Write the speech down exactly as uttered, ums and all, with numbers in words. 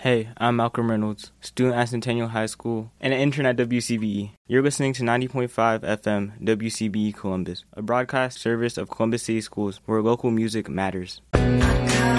Hey, I'm Malcolm Reynolds, student at Centennial High School and an intern at W C B E. You're listening to ninety point five F M W C B E Columbus, a broadcast service of Columbus City Schools where local music matters.